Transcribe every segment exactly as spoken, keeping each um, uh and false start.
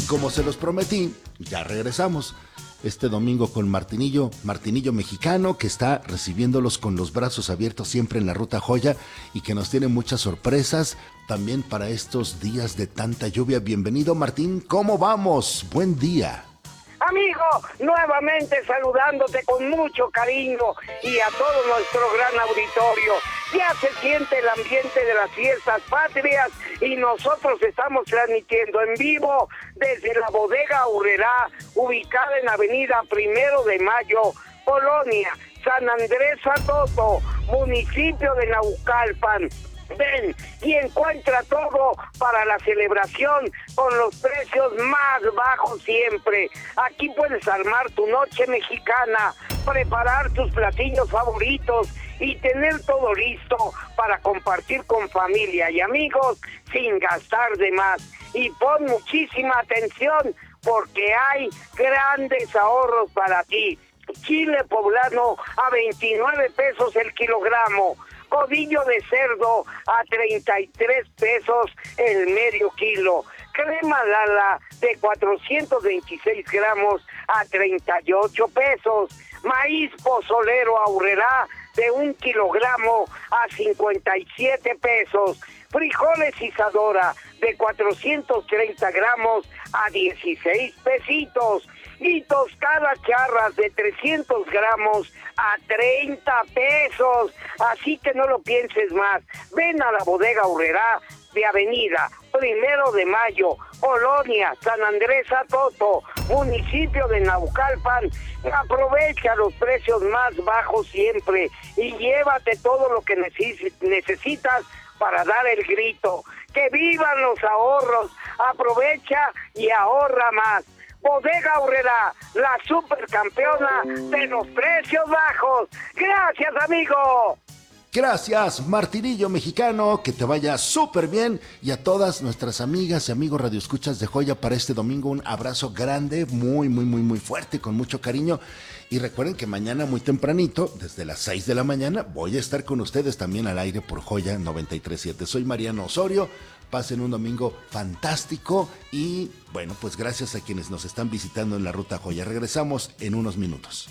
como se los prometí, ya regresamos este domingo con Martinillo, Martinillo mexicano, que está recibiéndolos con los brazos abiertos siempre en la Ruta Joya y que nos tiene muchas sorpresas también para estos días de tanta lluvia. Bienvenido, Martín, ¿cómo vamos? Buen día. Amigo, nuevamente saludándote con mucho cariño y a todo nuestro gran auditorio. Ya se siente el ambiente de las fiestas patrias y nosotros estamos transmitiendo en vivo desde la Bodega Aurrerá, ubicada en Avenida Primero de Mayo, Colonia San Andrés Atoto, municipio de Naucalpan. Ven y encuentra todo para la celebración con los precios más bajos siempre. Aquí puedes armar tu noche mexicana, preparar tus platillos favoritos y tener todo listo para compartir con familia y amigos sin gastar de más. Y pon muchísima atención porque hay grandes ahorros para ti. Chile poblano a veintinueve pesos el kilogramo. Codillo de cerdo a treinta y tres pesos el medio kilo. Crema Lala de cuatrocientos veintiséis gramos a treinta y ocho pesos. Maíz pozolero Aurrerá de un kilogramo a cincuenta y siete pesos. Frijoles Isadora de cuatrocientos treinta gramos a dieciséis pesitos. Y tostadas charras de trescientos gramos a treinta pesos. Así que no lo pienses más. Ven a la Bodega Aurrerá de Avenida Primero de Mayo, Colonia San Andrés Atoto, municipio de Naucalpan. Aprovecha los precios más bajos siempre y llévate todo lo que neces- necesitas para dar el grito. ¡Que vivan los ahorros! Aprovecha y ahorra más. Bodega Aurrerá, la supercampeona de los precios bajos. ¡Gracias, amigo! Gracias, Martinillo mexicano, que te vaya súper bien. Y a todas nuestras amigas y amigos radioescuchas de Joya para este domingo, un abrazo grande, muy, muy, muy, muy fuerte, con mucho cariño. Y recuerden que mañana muy tempranito, desde las seis de la mañana, voy a estar con ustedes también al aire por Joya noventa y tres punto siete. Soy Mariano Osorio. Pasen un domingo fantástico y, bueno, pues gracias a quienes nos están visitando en la Ruta Joya. Regresamos en unos minutos.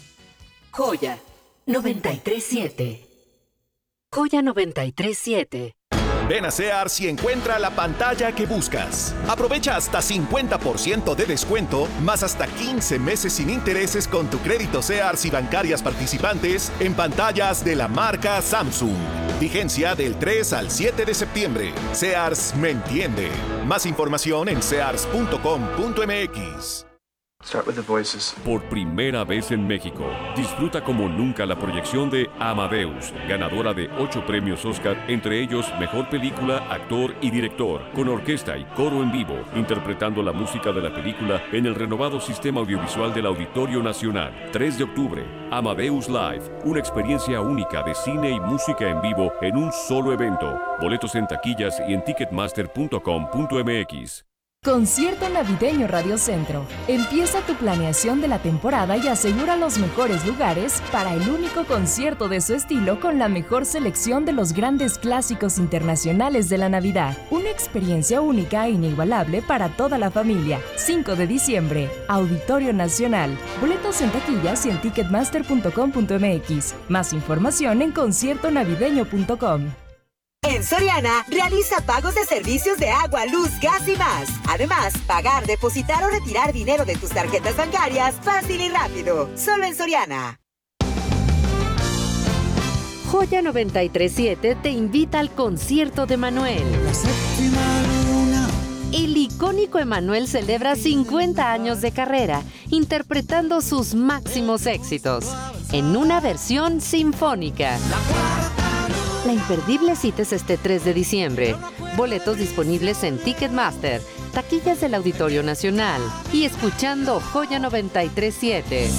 Joya noventa y tres punto siete. Joya noventa y tres punto siete. Ven a Sears y encuentra la pantalla que buscas. Aprovecha hasta cincuenta por ciento de descuento, más hasta quince meses sin intereses con tu crédito Sears y bancarias participantes en pantallas de la marca Samsung. Vigencia del tres al siete de septiembre. Sears me entiende. Más información en sears punto com punto m x. Start with the voices. Por primera vez en México, disfruta como nunca la proyección de Amadeus, ganadora de ocho premios Oscar, entre ellos Mejor Película, Actor y Director, con orquesta y coro en vivo, interpretando la música de la película en el renovado sistema audiovisual del Auditorio Nacional. tres de octubre, Amadeus Live, una experiencia única de cine y música en vivo en un solo evento. Boletos en taquillas y en ticketmaster punto com punto m x. Concierto Navideño Radio Centro. Empieza tu planeación de la temporada y asegura los mejores lugares para el único concierto de su estilo con la mejor selección de los grandes clásicos internacionales de la Navidad. Una experiencia única e inigualable para toda la familia. cinco de diciembre, Auditorio Nacional. Boletos en taquillas y en ticketmaster punto com punto m x. Más información en concierto navideño punto com. En Soriana, realiza pagos de servicios de agua, luz, gas y más. Además, pagar, depositar o retirar dinero de tus tarjetas bancarias fácil y rápido. Solo en Soriana. Joya noventa y tres punto siete te invita al concierto de Manuel. La séptima luna. El icónico Emanuel celebra cincuenta años de carrera, interpretando sus máximos éxitos, en una versión sinfónica. La imperdible cita es este tres de diciembre. Boletos disponibles en Ticketmaster, taquillas del Auditorio Nacional y escuchando Joya noventa y tres punto siete.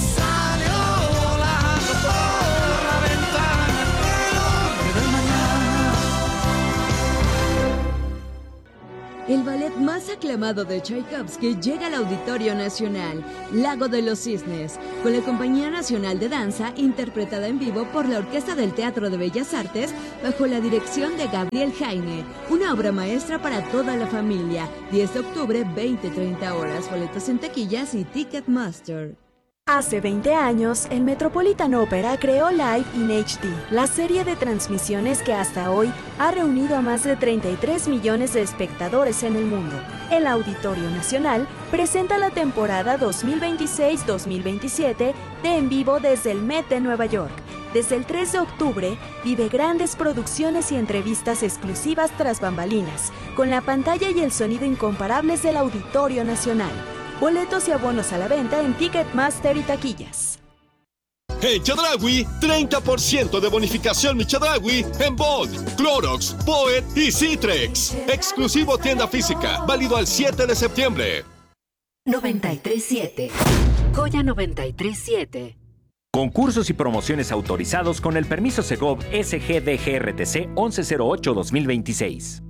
El ballet más aclamado de Tchaikovsky llega al Auditorio Nacional, Lago de los Cisnes, con la Compañía Nacional de Danza, interpretada en vivo por la Orquesta del Teatro de Bellas Artes, bajo la dirección de Gabriel Jaime. Una obra maestra para toda la familia. diez de octubre, veinte treinta horas. Boletos en taquillas y Ticketmaster. Hace veinte años, el Metropolitan Opera creó Live in H D, la serie de transmisiones que hasta hoy ha reunido a más de treinta y tres millones de espectadores en el mundo. El Auditorio Nacional presenta la temporada dos mil veintiséis dos mil veintisiete de En Vivo desde el Met de Nueva York. Desde el tres de octubre, vive grandes producciones y entrevistas exclusivas tras bambalinas, con la pantalla y el sonido incomparables del Auditorio Nacional. Boletos y abonos a la venta en Ticketmaster y taquillas. En Chedraui, treinta por ciento de bonificación mi Chedraui en Bolt, Clorox, Poet y Citrex. Exclusivo tienda física, válido al siete de septiembre. noventa y tres siete. Joya noventa y tres siete. Concursos y promociones autorizados con el permiso Segov S G D G R T C once cero ocho dos mil veintiséis.